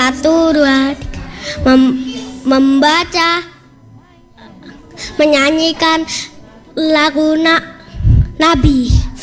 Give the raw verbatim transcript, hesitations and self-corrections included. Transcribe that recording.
Satu, dua, tiga. Mem- membaca, menyanyikan lagu na- Nabi.